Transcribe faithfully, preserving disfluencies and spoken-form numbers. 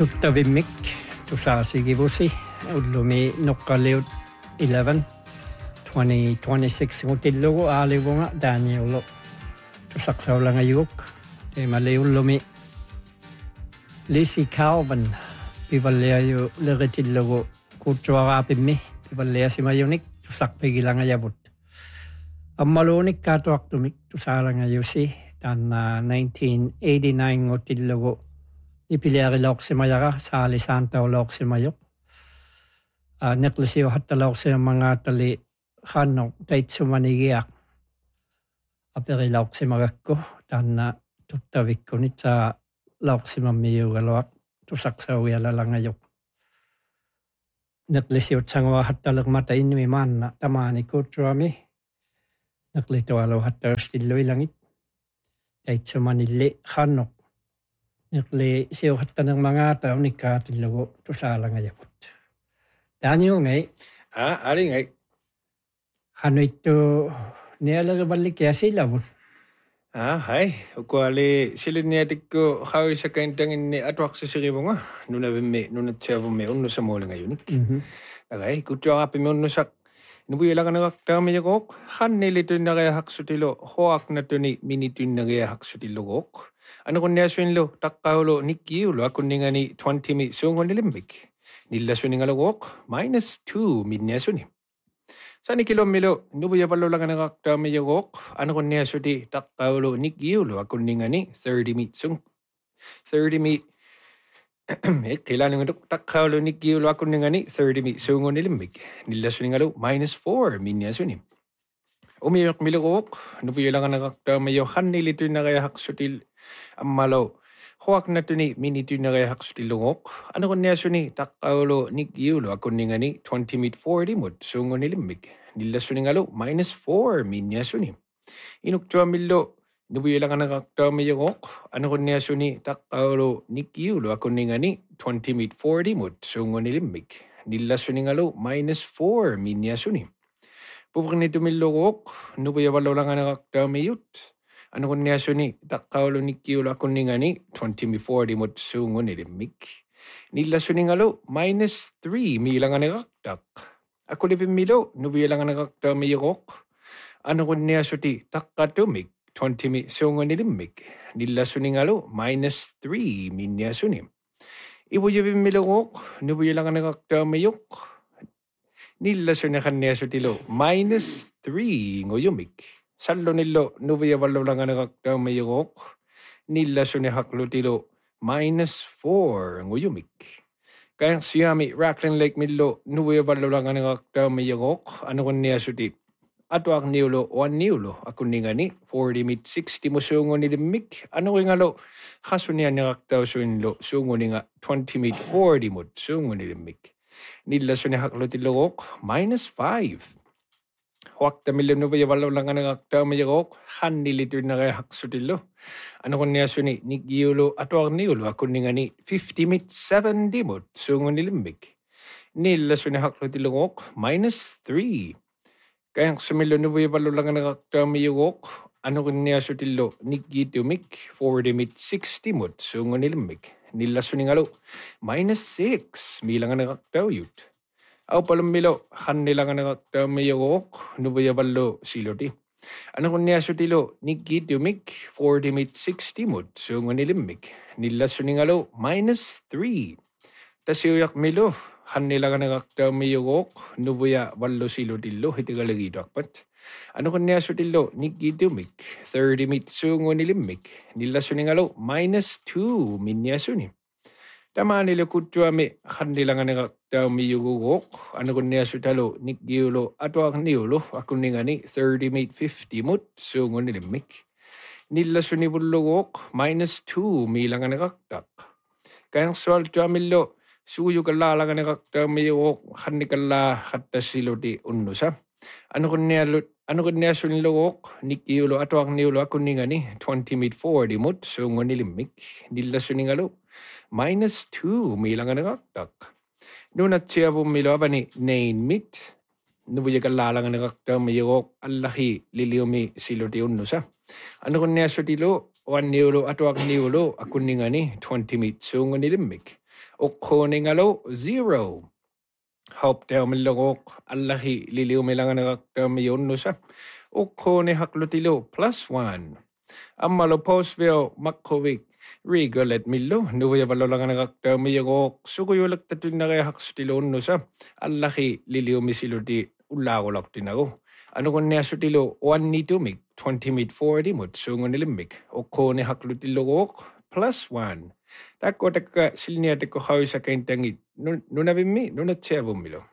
tuttavimmik tusaasigivusi ullumi noqqaliut eleven twenty twenty-six ngutillugu aalivunga Daniello tusaqsaulangayuk emaliullumi Lisi Calvin pivalliayu legitillugu kutsuaraapimmi pivalliasimayunik tusaqpigilangayavut ammaluunik kaatuaqtumik tusaalangayusi tanna nineteen eighty-nine ngutillugu ipiliariloqsimayaqa saalisaantauluoqsimayuq neqlisiu hattaloqsimangaatali xannoq taitsumanigiaq aperiloqsimagakku tanna tuttavikkunitsaa loqsimammiugaluaq tusaqsauialalangayuq neqlisiut sangua hattaleqmata innimi maanna tamaani kutsuami neqlitualu hattaustilluilangit taitsumanilli xannoq Nikli siu hattanang mga tao ni katilugo tusaalangayaput. Daniel ngay. Ah, ali ngay. Ano ito nialagabalik kaya sila mo? Ah, hai. Uko ali silid niya tikko hawi sa kaintangin ni atwak sa siribo nga. Nuna vime, nuna tsavo me, unno sa mula ngayonik. Nagay, kutyo api me unno sak. Nubuyo lang nga nagtami yung kok. Han nilito na kaya haksutilo. Hoak na to ni minito na kaya haksutilo kok. Ano kung niyasunlo, takkaulo nikiulo, ako nga ni twenty mi sungon nilimbik. Nilasun nga lagok, minus two mi niyasuni. Sa ni kilomilo, nubuya palo lang nga nakaktami yagok, ano kung niyasuti, takkaulo nikiulo, ako nga ni thirty mi sung. thirty mi, eh, kailan nga takkaulo nikiulo, ako nga ni thirty mi sungon nilimbik. Nilasun nga lo, minus four mi niyasuni. Umiyak milagok, nubuya lang nga nakaktami yohan nilito na kaya haksutil, Amalo, huwag na ito ni minito na kaya haksutilungok. Ano kung niya suni, takaulo ni giulo, ako ni nga ni twenty meet forty mod, sungo nilimbig. Nila suni nga lo, minus four, min niya suni. Inuktua milo, nubuyo lang ang nakakta mayungok. Ano kung niya suni, takaulo ni giulo, ako ni nga ni twenty meet forty mod, sungo nilimbig. Nila suni nga lo, minus four, min niya suni. Pupuk nito milokok, nubuyo walo lang ang nakakta mayut. Ano kung niya suni, takaulo ni kiulo ako ni nga ni twenty mi forty mod sungo nilimik. Nila suni nga lo, minus three, mi lang nga nagaktak. Ako living milo, nubi lang nga nagakta mi yukok. Ano kung niya suti, takatumik, twenty mi sungo nilimik. Nila suni nga lo, minus three, mi niya suni. Iwo yubin milo kok, nubi lang nga nagakta mi yuk. Nila suni ka niya suti lo, minus three, ngoyumik. Sallo nilo, nubiya walo lang nga nakakta mayukok. Nila suni haklo tilo, minus four, nguyumik. Kaya siyami, Rockland Lake Milo, nubiya walo lang nga nakakta mayukok. Ano kung niya suti? Ato ak niulo, one niulo. Ako ni nga ni, forty meet sixty mo sungo ni limik. Ano kung nga lo? Kaso niya nakakta sunlo, sungo ni nga twenty meet forty mo sungo ni limik. Nila suni haklo tilo kok, minus five. Wakta milyon no ba walo lang nga nagakta mayagok, han nilito na kaya haksutilo. Ano kung niya suni, ni giulo ato ang niulo, ako ni nga ni fifty mit seven dimot, sungo nilimbik. Nila suni haksutilo kok, minus three. Kaya sumilo no ba walo lang nga nagakta mayagok, ano kung niya sutilo, ni gitumik, forty mit six dimot, sungo nilimbik. Nila suni nga lo, minus six, milang nga nagakta yut. Aw palumilo, han nila nga nakakta mayagok, nubaya balo siloti. Ano kung niya sutilo, niki tumik, forty mit sixty mod, so nga nilimik. Nila suningalo, minus three. Tas yuyak milo, han nila nga nakakta mayagok, nubaya balo silotilo, hitigalagi dakpat. Ano kung niya sutilo, niki tumik, thirty mit so nga nilimik. Nila suningalo, minus two, minya suni. Tama nila kutwa mi, kan nila nga nakakta miyugugok, ano kung niya sutalo, nikiulo, ato ang niulo, ako ni nga ni, thirty mit fifty mut, so nga nilimik. Nila sunibulugok, minus two, mila nga nakaktak. Kaya swal twa milo, suyo kalala nga nakakta miyugok, kan ni kala kata silo di unusa. Ano kung niya, ano kung niya sunilugok, nikiulo, ato ang niulo, ako ni nga ni, twenty mit forty mut, so nga nilimik. Nila suningalo, minus two, milang nga nakaktak. Noon at siya pumilo pa ni nine mit. Nubuya kalala nga nakaktak mayok alahi liliumi siloti unno sa. Ano kung niya sa tilo, one niulo ato ak niulo, ako ni nga ni twenty mit so nga nilimik. Ukkoningalo, zero. Haupteomilogok, allahi liliumilanganakaktermiyunnusa. Ukkone haklutilo, plus one. Ammalo posveo makkovik. Rigolet millo, nuvuja vallolanganakaktermiyogok, sukuyulaktatunare haksutiluunnusa. Allahi liliumisiludi ullaagolaqtinago. Ano kun neasutilo one nitumik, twenty mit forty mut sungunilimik. Ukkone haklutilogok, plus one. Takko takka silniatakko hausa kaintangit. Nunavimmi, nunatsiavummilo.